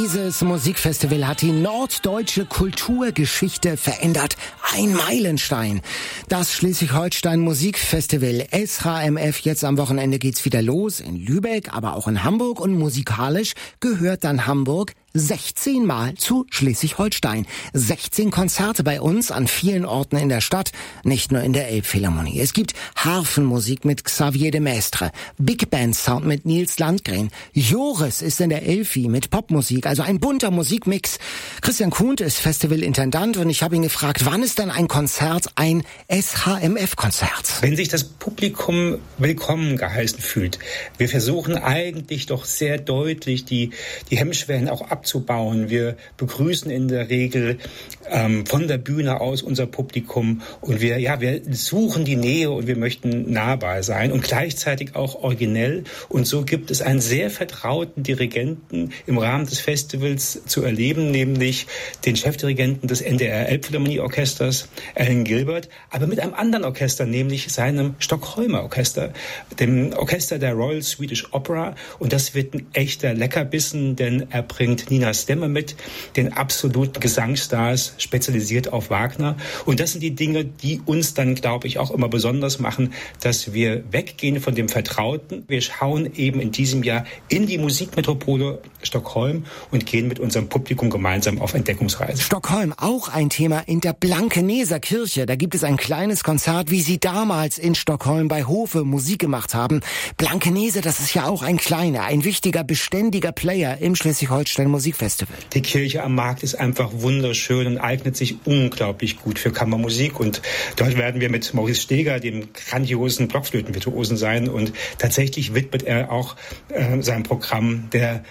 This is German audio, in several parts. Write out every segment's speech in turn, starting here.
Dieses Musikfestival hat die norddeutsche Kulturgeschichte verändert. Ein Meilenstein. Das Schleswig-Holstein Musikfestival SHMF. Jetzt am Wochenende geht's wieder los in Lübeck, aber auch in Hamburg. Und musikalisch gehört dann Hamburg 16 Mal zu Schleswig-Holstein. 16 Konzerte bei uns an vielen Orten in der Stadt, nicht nur in der Elbphilharmonie. Es gibt Harfenmusik mit Xavier de Maistre, Big Band Sound mit Nils Landgren. Joris ist in der Elfi mit Popmusik, also ein bunter Musikmix. Christian Kuhn ist Festivalintendant und ich habe ihn gefragt, wann ist denn ein Konzert ein SHMF-Konzert? Wenn sich das Publikum willkommen geheißen fühlt. Wir versuchen eigentlich doch sehr deutlich die Hemmschwellen auch abzubauen. Wir begrüßen in der Regel von der Bühne aus unser Publikum und wir suchen die Nähe und wir möchten nahbar sein und gleichzeitig auch originell. Und so gibt es einen sehr vertrauten Dirigenten im Rahmen des Festivals zu erleben, nämlich den Chefdirigenten des NDR Elbphilharmonieorchesters, Alan Gilbert, aber mit einem anderen Orchester, nämlich seinem Stockholmer Orchester, dem Orchester der Royal Swedish Opera. Und das wird ein echter Leckerbissen, denn er bringt Nina Stemme mit, den absoluten Gesangsstars, spezialisiert auf Wagner. Und das sind die Dinge, die uns dann, glaube ich, auch immer besonders machen, dass wir weggehen von dem Vertrauten. Wir schauen eben in diesem Jahr in die Musikmetropole Stockholm und gehen mit unserem Publikum gemeinsam auf Entdeckungsreise. Stockholm, auch ein Thema in der Blankeneser Kirche. Da gibt es ein kleines Konzert, wie sie damals in Stockholm bei Hofe Musik gemacht haben. Blankenese, das ist ja auch ein kleiner, ein wichtiger, beständiger Player im Schleswig-Holstein Musikfestival. Die Kirche am Markt ist einfach wunderschön und eignet sich unglaublich gut für Kammermusik. Und dort werden wir mit Maurice Steger, dem grandiosen Blockflötenvirtuosen, sein. Und tatsächlich widmet er auch sein Programm der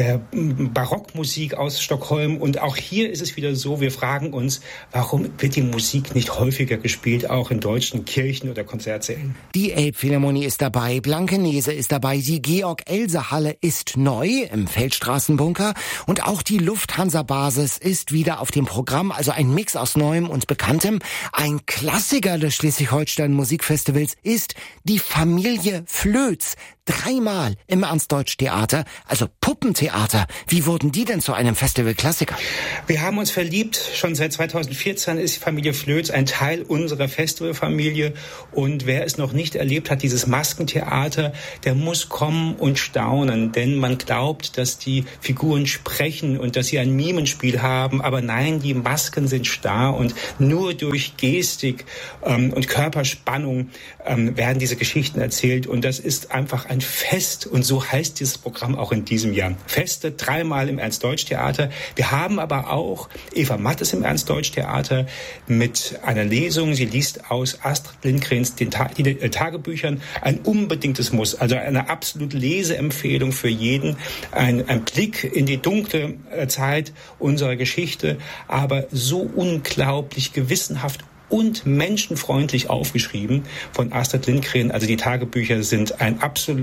Barockmusik aus Stockholm. Und auch hier ist es wieder so, wir fragen uns, warum wird die Musik nicht häufiger gespielt, auch in deutschen Kirchen oder Konzertsälen? Die Elbphilharmonie ist dabei, Blankenese ist dabei, die Georg-Elser-Halle ist neu im Feldstraßenbunker und auch die Lufthansa-Basis ist wieder auf dem Programm, also ein Mix aus Neuem und Bekanntem. Ein Klassiker des Schleswig-Holstein Musikfestivals ist die Familie Flöz. 3-mal im Ernst-Deutsch-Theater, also Puppentheater. Wie wurden die denn zu einem Festival-Klassiker? Wir haben uns verliebt. Schon seit 2014 ist Familie Flöz ein Teil unserer Festivalfamilie. Und wer es noch nicht erlebt hat, dieses Maskentheater, der muss kommen und staunen. Denn man glaubt, dass die Figuren sprechen und dass sie ein Mimenspiel haben. Aber nein, die Masken sind starr und nur durch Gestik und Körperspannung werden diese Geschichten erzählt. Und das ist einfach ein Fest. Und so heißt dieses Programm auch in diesem Jahr. Feste 3-mal im Ernst-Deutsch-Theater. Wir haben aber auch Eva Mattes im Ernst-Deutsch-Theater mit einer Lesung. Sie liest aus Astrid Lindgrens Tagebüchern. Ein unbedingtes Muss. Also eine absolute Leseempfehlung für jeden. Ein Blick in die dunkle Zeit unserer Geschichte. Aber so unglaublich gewissenhaft und menschenfreundlich aufgeschrieben von Astrid Lindgren. Also die Tagebücher sind ein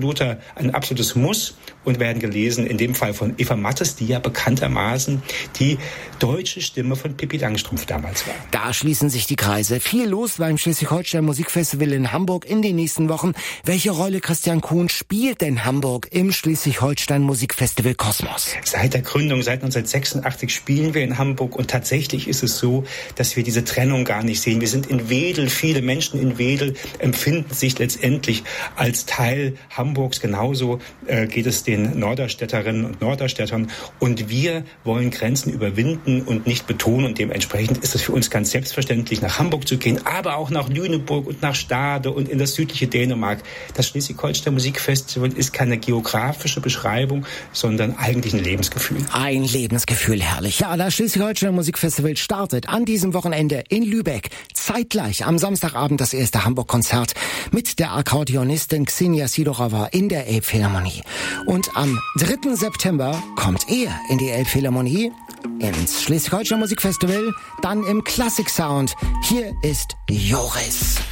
absolutes Muss und werden gelesen, in dem Fall von Eva Mattes, die ja bekanntermaßen die deutsche Stimme von Pippi Langstrumpf damals war. Da schließen sich die Kreise. Viel los beim Schleswig-Holstein Musikfestival in Hamburg in den nächsten Wochen. Welche Rolle, Christian Kuhn, spielt denn Hamburg im Schleswig-Holstein Musikfestival Kosmos? Seit der Gründung, seit 1986 spielen wir in Hamburg und tatsächlich ist es so, dass wir diese Trennung gar nicht sehen. Wir sind in Wedel, viele Menschen in Wedel empfinden sich letztendlich als Teil Hamburgs. Genauso geht es den Norderstädterinnen und Norderstädtern. Und wir wollen Grenzen überwinden und nicht betonen. Und dementsprechend ist es für uns ganz selbstverständlich, nach Hamburg zu gehen, aber auch nach Lüneburg und nach Stade und in das südliche Dänemark. Das Schleswig-Holstein Musikfestival ist keine geografische Beschreibung, sondern eigentlich ein Lebensgefühl. Ein Lebensgefühl, herrlich. Ja, das Schleswig-Holstein Musikfestival startet an diesem Wochenende in Lübeck. Zeitgleich am Samstagabend das erste Hamburg-Konzert mit der Akkordeonistin Xenia Sidorova in der Elbphilharmonie. Und am 3. September kommt er in die Elbphilharmonie, ins Schleswig-Holstein Musikfestival, dann im Classic Sound. Hier ist Joris.